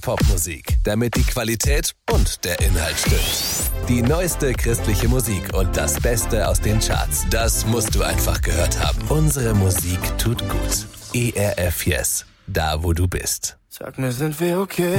Popmusik, damit die Qualität und der Inhalt stimmt. Die neueste christliche Musik und das Beste aus den Charts. Das musst du einfach gehört haben. Unsere Musik tut gut. ERF Yes, da wo du bist. Sag mir, sind wir okay?